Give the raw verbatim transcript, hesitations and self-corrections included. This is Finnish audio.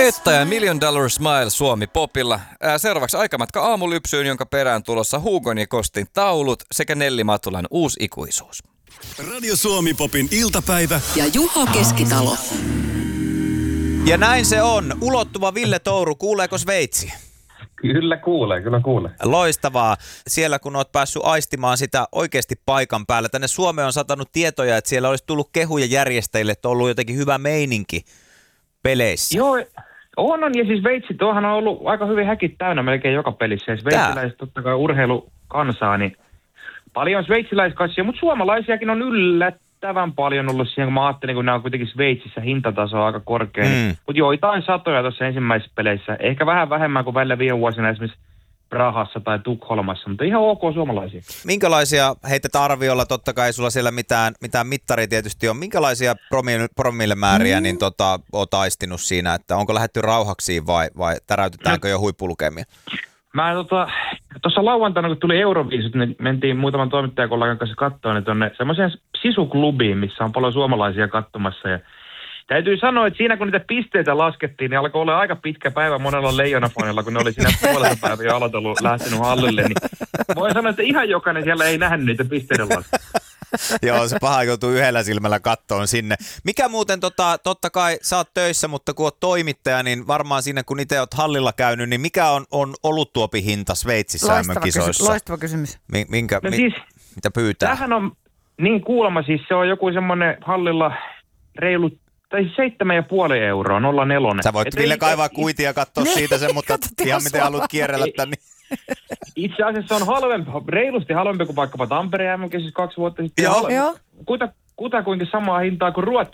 Etta ja Million Dollar Smile Suomi Popilla. Ää, seuraavaksi aikamatka aamulypsyyn, jonka perään tulossa Hugon ja Kostin taulut sekä Nelli Matulan uusi ikuisuus. Radio Suomi Popin iltapäivä ja Juho Keskitalo. Ja näin se on. Ulottuva Ville Touru, kuuleeko Sveitsi? Kyllä kuulee, kyllä kuulee. Loistavaa. Siellä kun oot päässyt aistimaan sitä oikeasti paikan päällä. Tänne Suomeen on satanut tietoja, että siellä olisi tullut kehuja järjestäjille, että on ollut jotenkin hyvä meininki peleissä. Joo, on, on. Ja siis Sveitsi, tuohan on ollut aika hyvin häkit täynnä melkein joka pelissä. Ja sveitsiläiset totta kai urheilukansaa, niin paljon sveitsiläiskassia, mutta suomalaisiakin on yllättävän paljon ollut siihen, kun mä ajattelin, kun nämä on kuitenkin Sveitsissä hintataso on aika korkea. Mm. Niin, mutta joitain satoja tuossa ensimmäisissä peleissä. Ehkä vähän vähemmän kuin välillä viime vuosina esimerkiksi Prahassa tai Tukholmassa, mutta ihan ok suomalaisia. Minkälaisia, heitet arviolla, totta kai sulla siellä mitään, mitään mittaria tietysti on, minkälaisia promille, promillemääriä mm. niin tota, oot aistinut siinä, että onko lähdetty rauhaksiin vai, vai täräytetäänkö jo huippulukemia? Mä tuossa tota, lauantaina, kun tuli Euroviisut, niin mentiin muutaman toimittajakollegan kanssa katsoa ne tuonne semmoiseen sisuklubiin, missä on paljon suomalaisia katsomassa. Ja täytyy sanoa, että siinä kun niitä pisteitä laskettiin, niin alkoi olla aika pitkä päivä monella Leijonafanilla, kun ne oli siinä puolesta päivä jo aloitellut lähtenyt hallille. Niin voin sanoa, että ihan jokainen siellä ei nähnyt niitä pisteiden laskua. Joo, se paha joutuu yhdellä silmällä kattoon sinne. Mikä muuten, tota, totta kai sä oot töissä, mutta kun oot toimittaja, niin varmaan siinä kun itse oot hallilla käynyt, niin mikä on, on oluttuopi hinta Sveitsissä M M-kisoissa? Kysy- loistava kysymys. Minkä, no mi, siis, mitä pyytää? Tämähän on niin kuulemma, siis se on joku semmoinen hallilla reilu, tai siis seitsemän ja puoli euroa, nolla nelonen. Sä voit Et Ville ei, kaivaa ei, kuitia katsoa siitä sen, mutta ihan miten haluat kierrellä tänne. Itse asiassa on halvempi, reilusti halvempi kuin vaikkapa Tampereen M M-kisoissa kaksi vuotta sitten. Joo. Kuta, kuta kuinka samaa hintaa kuin Ruotsi.